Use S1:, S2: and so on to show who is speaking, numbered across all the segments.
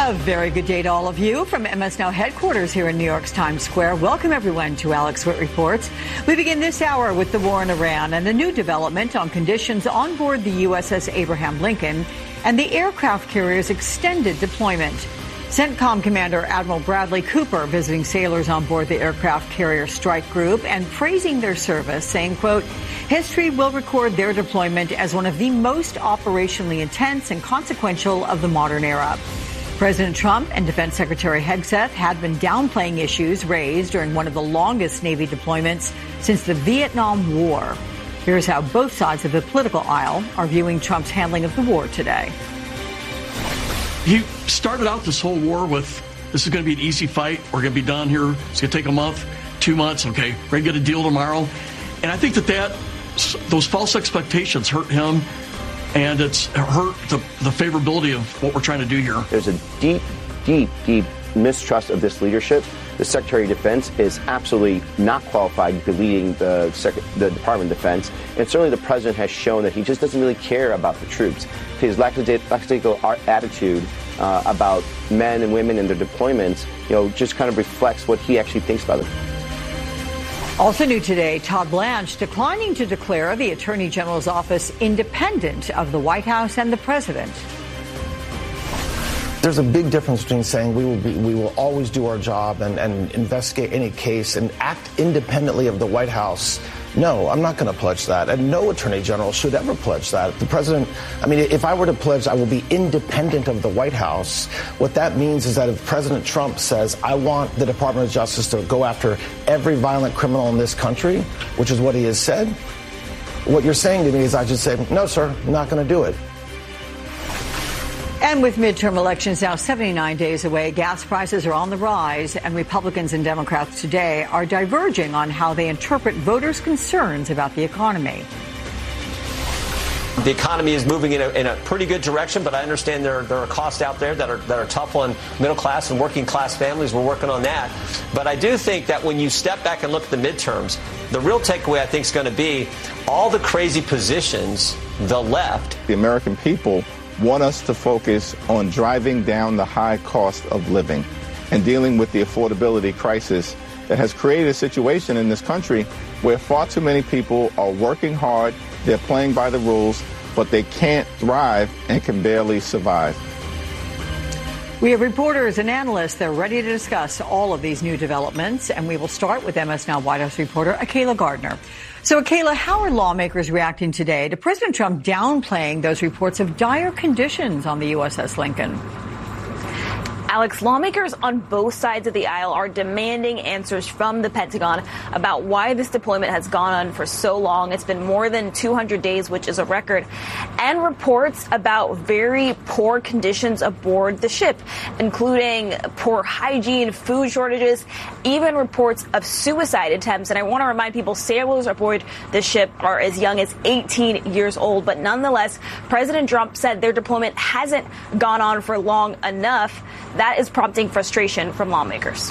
S1: A very good day to all of you from MS Now headquarters here in New York's Times Square. Welcome, everyone, to Alex Witt Reports. We begin this hour with the war in Iran and a new development on conditions on board the USS Abraham Lincoln and the aircraft carrier's extended deployment. CENTCOM Commander Admiral Bradley Cooper visiting sailors on board the aircraft carrier strike group and praising their service, saying, quote, history will record their deployment as one of the most operationally intense and consequential of the modern era. President Trump and Defense Secretary Hegseth had been downplaying issues raised during one of the longest Navy deployments since the Vietnam War. Here's how both sides of the political aisle are viewing Trump's handling of the war today.
S2: He started out this whole war with, this is going to be an easy fight. We're going to be done here. It's going to take a month, 2 months. Okay, we're going to get a deal tomorrow. And I think those false expectations hurt him. And it's hurt the favorability of what we're trying to do here. There's a deep, deep, deep mistrust of this leadership. The Secretary of Defense is absolutely not qualified to be leading the Department of Defense. And certainly the President has shown that he just doesn't really care about the troops. His lackadaisical attitude about men and women and their deployments, just kind of reflects what he actually thinks about it.
S1: Also new today, Todd Blanche declining to declare the Attorney General's office independent of the White House and the President.
S3: There's a big difference between saying we will always do our job and investigate any case and act independently of the White House. No, I'm not going to pledge that. And no attorney general should ever pledge that. The president, if I were to pledge I will be independent of the White House, what that means is that if President Trump says, I want the Department of Justice to go after every violent criminal in this country, which is what he has said, what you're saying to me is I should say, no, sir, I'm not going to do it.
S1: And with midterm elections now 79 days away, gas prices are on the rise, and Republicans and Democrats today are diverging on how they interpret voters' concerns about the economy.
S4: The economy is moving in a pretty good direction, but I understand there are costs out there that are tough on middle class and working class families. We're working on that. But I do think that when you step back and look at the midterms, the real takeaway I think is going to be all the crazy positions, the left.
S5: The American people want us to focus on driving down the high cost of living and dealing with the affordability crisis that has created a situation in this country where far too many people are working hard, they're playing by the rules, but they can't thrive and can barely survive.
S1: We have reporters and analysts that are ready to discuss all of these new developments, and we will start with MS Now White House reporter Akayla Gardner. So, Akayla, how are lawmakers reacting today to President Trump downplaying those reports of dire conditions on the USS Lincoln?
S6: Alex, lawmakers on both sides of the aisle are demanding answers from the Pentagon about why this deployment has gone on for so long. It's been more than 200 days, which is a record, and reports about very poor conditions aboard the ship, including poor hygiene, food shortages, even reports of suicide attempts. And I want to remind people, sailors aboard the ship are as young as 18 years old. But nonetheless, President Trump said their deployment hasn't gone on for long enough. That is prompting frustration from lawmakers.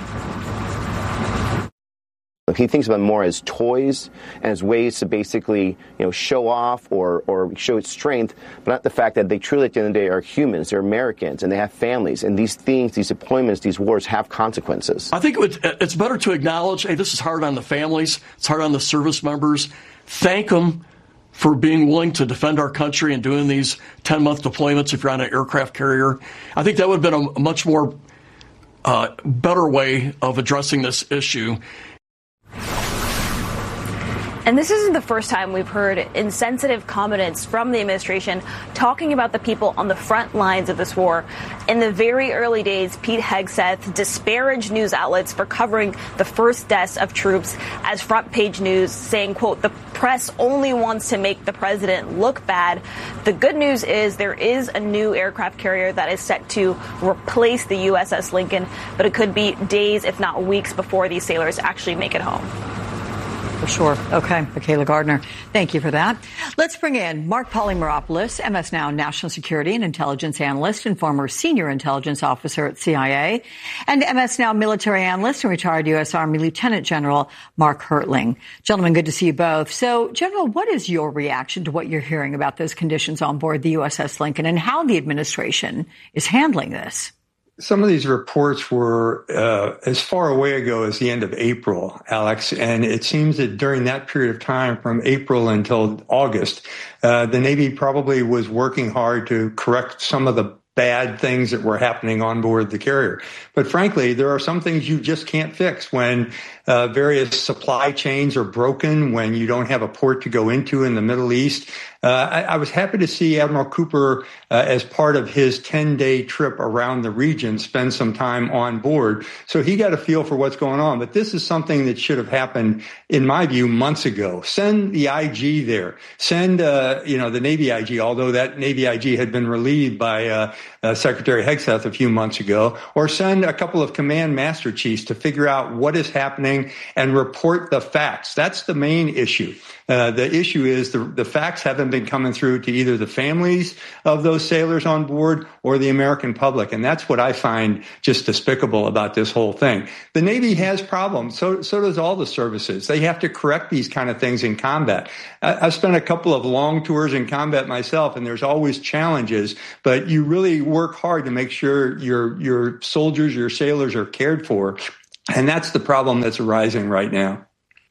S7: He thinks about them more as toys and as ways to basically, show off or show its strength, but not the fact that they truly, at the end of the day, are humans. They're Americans, and they have families. And these things, these deployments, these wars have consequences.
S2: I think it's better to acknowledge, hey, this is hard on the families. It's hard on the service members. Thank them for being willing to defend our country and doing these 10-month deployments if you're on an aircraft carrier. I think that would have been a much more better way of addressing this issue.
S6: And this isn't the first time we've heard insensitive comments from the administration talking about the people on the front lines of this war. In the very early days, Pete Hegseth disparaged news outlets for covering the first deaths of troops as front page news, saying, quote, the press only wants to make the president look bad. The good news is there is a new aircraft carrier that is set to replace the USS Lincoln, but it could be days, if not weeks, before these sailors actually make it home.
S1: For sure. Okay. Akayla Gardner, thank you for that. Let's bring in Mark Polymeropoulos, MS Now national security and intelligence analyst and former senior intelligence officer at CIA, and MS Now military analyst and retired U.S. Army Lieutenant General Mark Hertling. Gentlemen, good to see you both. So, General, what is your reaction to what you're hearing about those conditions on board the USS Lincoln and how the administration is handling this?
S8: some of these reports were as far away ago as the end of April, Alex, and it seems that during that period of time, from April until August, the Navy probably was working hard to correct some of the bad things that were happening on board the carrier. But frankly, there are some things you just can't fix when various supply chains are broken, when you don't have a port to go into in the Middle East. I was happy to see Admiral Cooper, as part of his 10-day trip around the region, spend some time on board. So he got a feel for what's going on. But this is something that should have happened, in my view, months ago. Send the IG there. Send, the Navy IG, although that Navy IG had been relieved by Secretary Hegseth a few months ago, or send a couple of command master chiefs to figure out what is happening and report the facts. That's the main issue. The issue is the facts haven't been coming through to either the families of those sailors on board or the American public. And that's what I find just despicable about this whole thing. The Navy has problems. So does all the services. They have to correct these kind of things in combat. I've spent a couple of long tours in combat myself, and there's always challenges, but you really work hard to make sure your soldiers, your sailors are cared for. And that's the problem that's arising right now.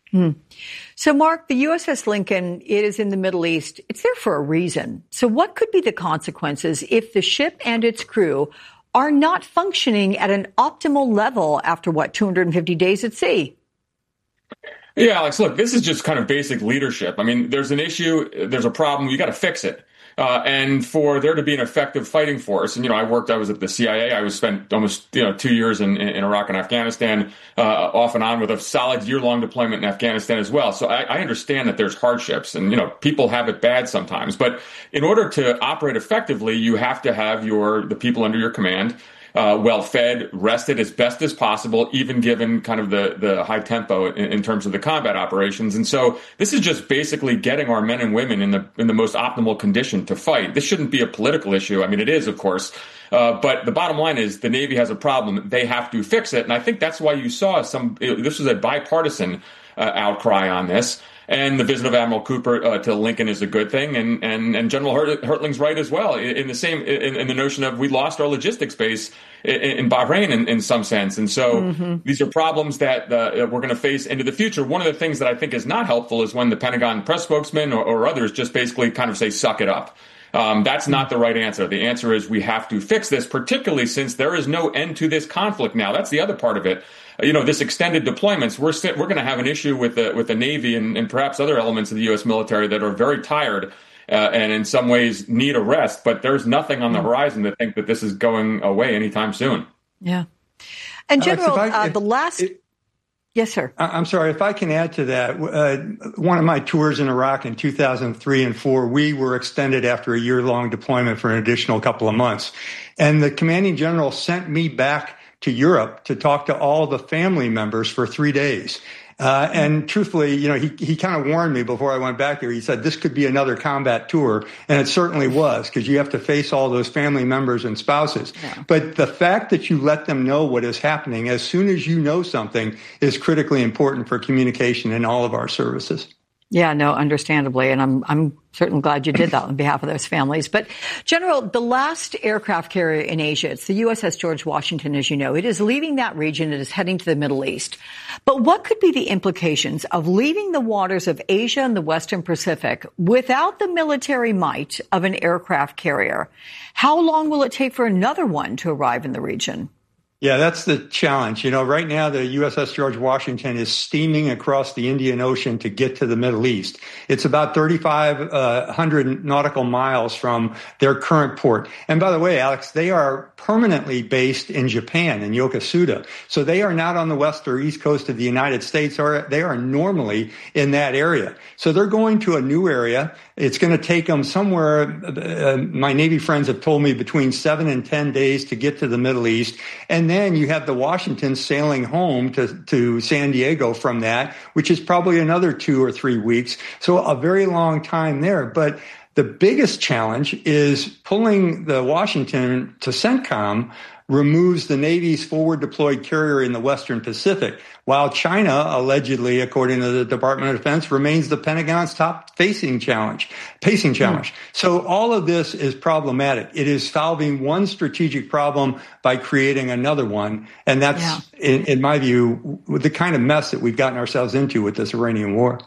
S1: So, Mark, the USS Lincoln, it is in the Middle East. It's there for a reason. So what could be the consequences if the ship and its crew are not functioning at an optimal level after, 250 days at sea?
S9: Yeah, Alex, look, this is just kind of basic leadership. I mean, there's an issue, there's a problem, you got to fix it. And for there to be an effective fighting force, and, I was at the CIA. I spent almost, 2 years in Iraq and Afghanistan, off and on with a solid year-long deployment in Afghanistan as well. So I understand that there's hardships and, people have it bad sometimes. But in order to operate effectively, you have to have the people under your command well-fed, rested as best as possible, even given kind of the high tempo in terms of the combat operations. And so this is just basically getting our men and women in the most optimal condition to fight. This shouldn't be a political issue. I mean, it is, of course. But the bottom line is the Navy has a problem. They have to fix it. And I think that's why you saw this was a bipartisan outcry on this. And the visit of Admiral Cooper to Lincoln is a good thing, and General Hertling's right as well. In the notion of we lost our logistics base in Bahrain in some sense, and so these are problems that we're going to face into the future. One of the things that I think is not helpful is when the Pentagon press spokesman or others just basically kind of say "suck it up." That's not the right answer. The answer is we have to fix this, particularly since there is no end to this conflict now. That's the other part of it. This extended deployments, we're going to have an issue with the Navy and perhaps other elements of the U.S. military that are very tired and in some ways need a rest. But there's nothing on the horizon to think that this is going away anytime soon.
S1: Yeah. And General, yes, sir.
S8: I'm sorry, if I can add to that. One of my tours in Iraq in 2003 and 2004, we were extended after a year-long deployment for an additional couple of months. And the commanding general sent me back to Europe to talk to all the family members for 3 days. And truthfully, he kind of warned me before I went back there. He said this could be another combat tour. And it certainly was, because you have to face all those family members and spouses. Yeah. But the fact that you let them know what is happening as soon as you know something is critically important for communication in all of our services.
S1: Yeah, no, understandably. And I'm certainly glad you did that on behalf of those families. But General, the last aircraft carrier in Asia, it's the USS George Washington, as you know. It is leaving that region. It is heading to the Middle East. But what could be the implications of leaving the waters of Asia and the Western Pacific without the military might of an aircraft carrier? How long will it take for another one to arrive in the region?
S8: Yeah, that's the challenge. Right now the USS George Washington is steaming across the Indian Ocean to get to the Middle East. It's about 3,500 nautical miles from their current port. And by the way, Alex, they are permanently based in Japan, in Yokosuka. So they are not on the west or east coast of the United States, or they are normally in that area. So they're going to a new area. It's going to take them somewhere, my Navy friends have told me, between 7 and 10 days to get to the Middle East. And then you have the Washington sailing home to San Diego from that, which is probably another 2 or 3 weeks. So a very long time there. But The biggest challenge is pulling the Washington to CENTCOM removes the Navy's forward deployed carrier in the Western Pacific, while China, allegedly, according to the Department of Defense, remains the Pentagon's top pacing challenge. So all of this is problematic. It is solving one strategic problem by creating another one. And that's, in my view, the kind of mess that we've gotten ourselves into with this Iranian war.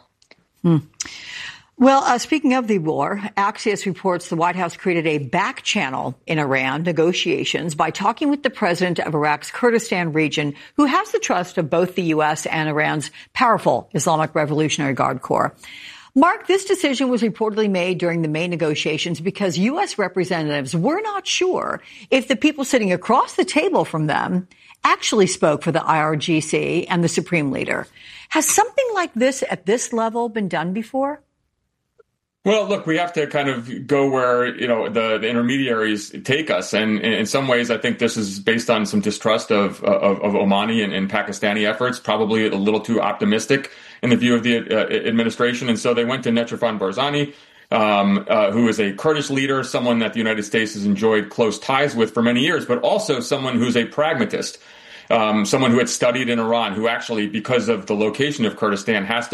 S1: Well, speaking of the war, Axios reports the White House created a back channel in Iran negotiations by talking with the president of Iraq's Kurdistan region, who has the trust of both the U.S. and Iran's powerful Islamic Revolutionary Guard Corps. Mark, this decision was reportedly made during the May negotiations because U.S. representatives were not sure if the people sitting across the table from them actually spoke for the IRGC and the Supreme Leader. Has something like this at this level been done before?
S9: Well, look, we have to kind of go where, the intermediaries take us. And in some ways, I think this is based on some distrust of Omani and Pakistani efforts, probably a little too optimistic in the view of the administration. And so they went to Netrafan Barzani, who is a Kurdish leader, someone that the United States has enjoyed close ties with for many years, but also someone who's a pragmatist. Someone who had studied in Iran, who actually, because of the location of Kurdistan, has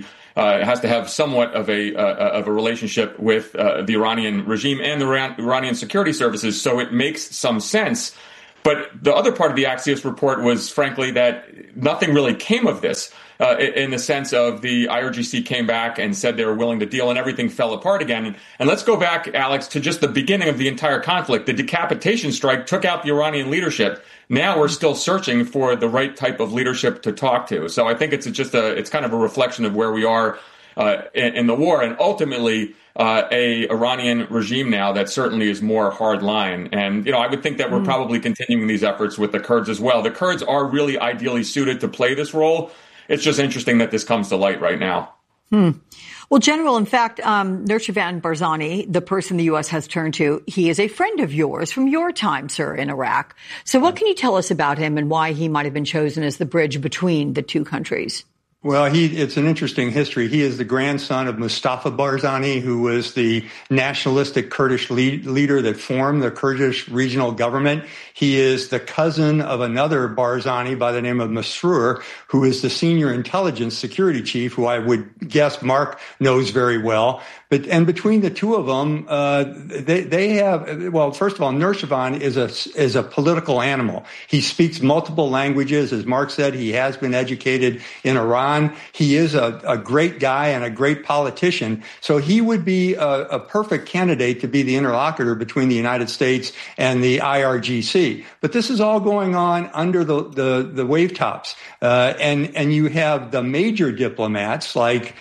S9: to have somewhat of a relationship with the Iranian regime and the Iranian security services. So it makes some sense. But the other part of the Axios report was, frankly, that nothing really came of this. In the sense of the IRGC came back and said they were willing to deal, and everything fell apart again. And let's go back, Alex, to just the beginning of the entire conflict. The decapitation strike took out the Iranian leadership. Now we're still searching for the right type of leadership to talk to. So I think it's kind of a reflection of where we are in the war, and ultimately a Iranian regime now that certainly is more hardline. And I would think that we're probably continuing these efforts with the Kurds as well. The Kurds are really ideally suited to play this role. It's just interesting that this comes to light right now.
S1: Well, General, in fact, Netrafan Barzani, the person the U.S. has turned to, he is a friend of yours from your time, sir, in Iraq. So what can you tell us about him and why he might have been chosen as the bridge between the two countries?
S8: Well, it's an interesting history. He is the grandson of Mustafa Barzani, who was the nationalistic Kurdish leader that formed the Kurdish regional government. He is the cousin of another Barzani by the name of Masroor, who is the senior intelligence security chief, who I would guess Mark knows very well. And between the two of them, they have, well, first of all, Netrafan is a political animal. He speaks multiple languages. As Mark said, he has been educated in Iran. He is a great guy and a great politician. So he would be a perfect candidate to be the interlocutor between the United States and the IRGC. But this is all going on under the wave tops. And you have the major diplomats like,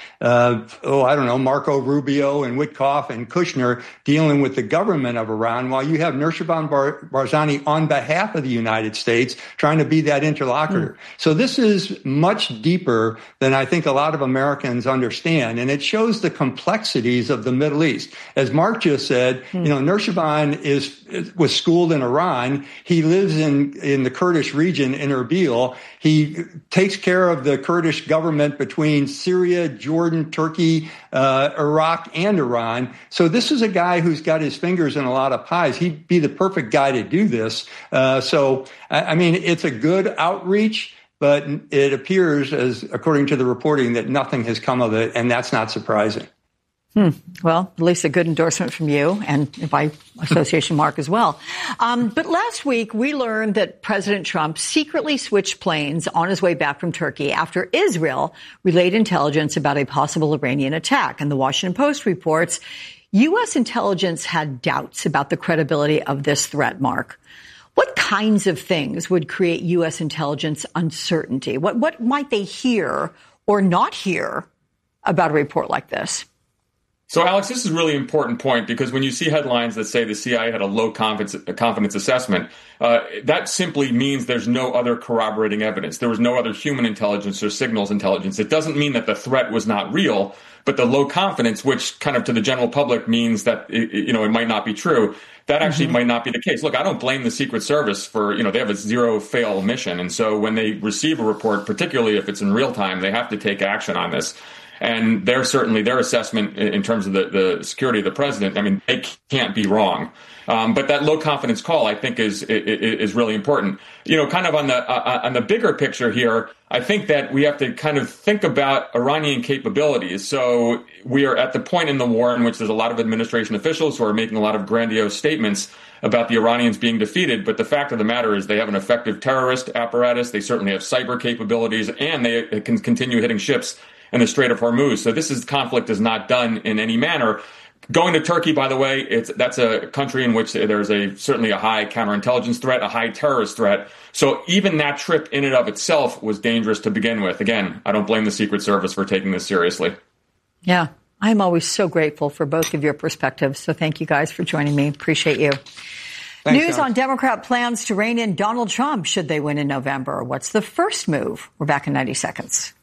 S8: Marco Rubio and Witkoff and Kushner dealing with the government of Iran, while you have Netrafan Barzani on behalf of the United States trying to be that interlocutor. So this is much deeper than I think a lot of Americans understand, and it shows the complexities of the Middle East. As Mark just said, Netrafan was schooled in Iran. He lives in the Kurdish region in Erbil. He takes care of the Kurdish government between Syria, Jordan, Turkey, Iraq, and Iran. So this is a guy who's got his fingers in a lot of pies. He'd be the perfect guy to do this. It's a good outreach, but it appears, as according to the reporting, that nothing has come of it, and that's not surprising.
S1: Well, at least a good endorsement from you and by association, Mark, as well. But last week, we learned that President Trump secretly switched planes on his way back from Turkey after Israel relayed intelligence about a possible Iranian attack. And the Washington Post reports U.S. intelligence had doubts about the credibility of this threat, Mark. What kinds of things would create U.S. intelligence uncertainty? What might they hear or not hear about a report like this?
S9: So, Alex, this is a really important point because when you see headlines that say the CIA had a low confidence assessment, that simply means there's no other corroborating evidence. There was no other human intelligence or signals intelligence. It doesn't mean that the threat was not real, but the low confidence, which kind of to the general public means that, it might not be true, that actually might not be the case. Look, I don't blame the Secret Service for, they have a zero-fail mission. And so when they receive a report, particularly if it's in real time, they have to take action on this. And they're certainly, their assessment in terms of the security of the president, I mean, they can't be wrong. But that low confidence call, I think, is really important. Kind of on the bigger picture here, I think that we have to kind of think about Iranian capabilities. So we are at the point in the war in which there's a lot of administration officials who are making a lot of grandiose statements about the Iranians being defeated. But the fact of the matter is they have an effective terrorist apparatus. They certainly have cyber capabilities, and they can continue hitting ships in the Strait of Hormuz. So this conflict is not done in any manner. Going to Turkey, by the way, that's a country in which there's certainly a high counterintelligence threat, a high terrorist threat. So even that trip in and of itself was dangerous to begin with. Again, I don't blame the Secret Service for taking this seriously.
S1: Yeah, I'm always so grateful for both of your perspectives. So thank you guys for joining me. Appreciate you.
S8: Thanks,
S1: News on Democrat plans to rein in Donald Trump should they win in November. What's the first move? We're back in 90 seconds.